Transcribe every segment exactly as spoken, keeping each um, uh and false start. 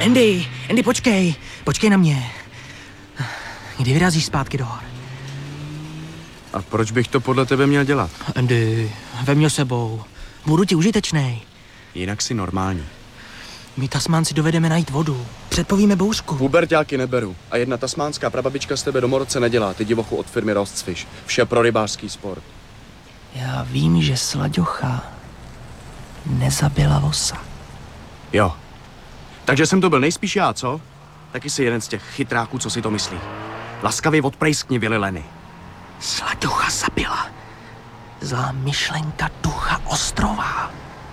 Andy, Andy, počkej, počkej na mě. Kdy vyrazíš zpátky do hor? A proč bych to podle tebe měl dělat? Andy, vem mě sebou. Budu ti užitečnej. Jinak si normální. My Tasmánci dovedeme najít vodu. Předpovíme bouřku. Puberťáky neberu. A jedna tasmánská prababička z tebe domorodce nedělá, ty divochu od firmy Rostfish. Vše pro rybářský sport. Já vím, že slaďocha nezabila vosa. Jo. Takže jsem to byl nejspíš já, co? Taky si jeden z těch chytráků, co si to myslí. Laskavě odprejskni, Vili Lenny. Slaďocha zabila. Zlá myšlenka ducha ostrova.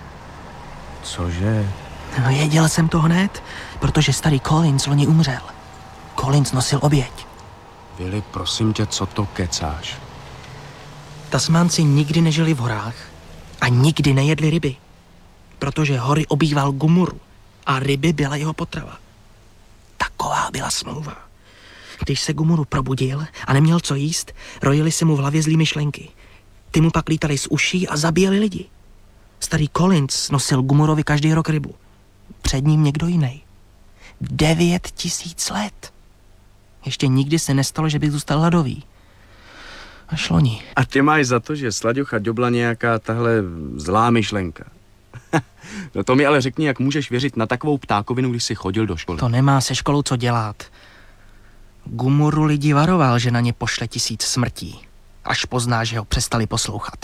Cože? No, věděl jsem to hned, protože starý Collins loni umřel. Collins nosil oběť. Vili, prosím tě, co to kecáš? Tasmánci nikdy nežili v horách a nikdy nejedli ryby, protože hory obýval Gumuru a ryby byla jeho potrava. Taková byla smlouva. Když se Gumuru probudil a neměl co jíst, rojily se mu v hlavě zlý myšlenky. Ty mu pak lítali z uší a zabíjeli lidi. Starý Collins nosil Gumurovi každý rok rybu. Před ním někdo jiný. Devět tisíc let. Ještě nikdy se nestalo, že bych zůstal hladový. Až loni. A ty máš za to, že slaďocha dobla nějaká tahle zlá myšlenka. No to mi ale řekni, jak můžeš věřit na takovou ptákovinu, když jsi chodil do školy. To nemá se školou co dělat. Gumuru lidi varoval, že na ně pošle tisíc smrtí. Až pozná, že ho přestali poslouchat.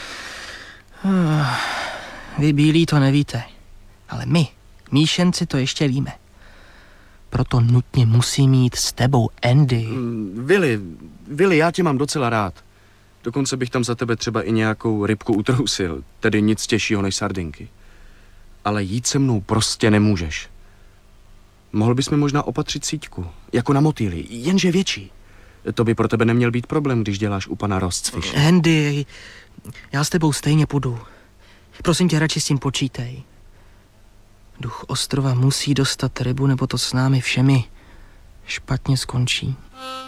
Vy bílí to nevíte, ale my, míšenci, to ještě víme. Proto nutně musí mít s tebou Andy. Mm, Vili, Vili, já tě mám docela rád. Dokonce bych tam za tebe třeba i nějakou rybku utrousil, tedy nic těžšího než sardinky. Ale jít se mnou prostě nemůžeš. Mohl bys mi možná opatřit síťku, jako na motýly, jenže větší. To by pro tebe neměl být problém, když děláš u pana Rostfish. Andy, já s tebou stejně půjdu. Prosím tě, radši s tím počítej. Duch ostrova musí dostat rybu, nebo to s námi všemi špatně skončí.